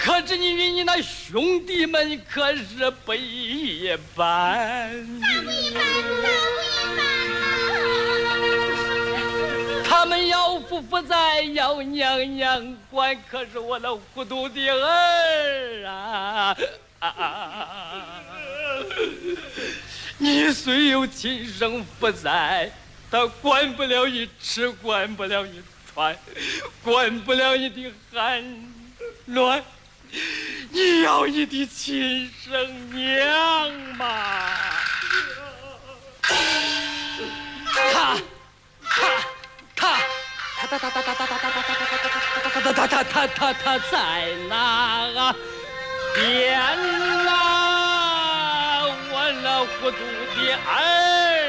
可知你与你那兄弟们可是不一般。 不一般，不一般。 他们要夫妇在，要娘娘管，可是我那糊涂的儿啊！你虽有亲生父在，他管不了你吃，管不了你穿，管不了你的寒暖。你要你的亲生娘嘛？他在哪边啦？我那糊涂的儿